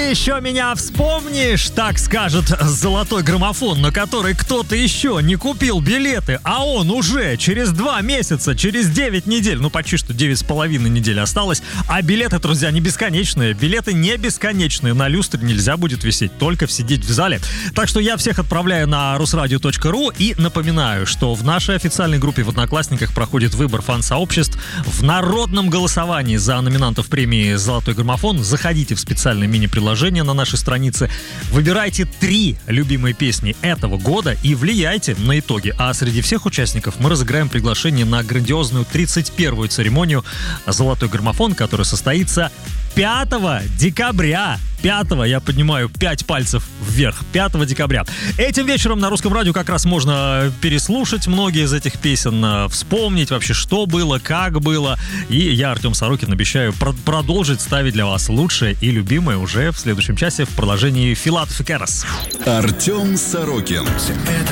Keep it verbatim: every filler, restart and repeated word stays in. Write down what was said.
еще меня вспомнишь, так скажет золотой граммофон, на который кто-то еще не купил билеты, а он уже через два месяца, через девять недель, ну почти что девять с половиной недель осталось, а билеты, друзья, не бесконечные, билеты не бесконечные, на люстре нельзя будет висеть, только сидеть в зале. Так что я всех отправляю на русрадио точка ру и напоминаю, что в нашей официальной группе в Одноклассниках проходит выбор фан-сообществ в народном голосовании за номинантов премии «Золотой граммофон». Заходите в специальное мини-приложение на нашей странице, выбирайте три любимые песни этого года и влияйте на итоги. А среди всех участников мы разыграем приглашение на грандиозную тридцать первую церемонию «Золотой граммофон», которая состоится пятого декабря. пятого, я поднимаю пять пальцев вверх, пятого декабря. Этим вечером на Русском радио как раз можно переслушать многие из этих песен, вспомнить вообще, что было, как было. И я, Артем Сорокин, обещаю про- продолжить ставить для вас лучшее и любимое уже в следующем часе в продолжении «Филатов и Керос». Артем Сорокин.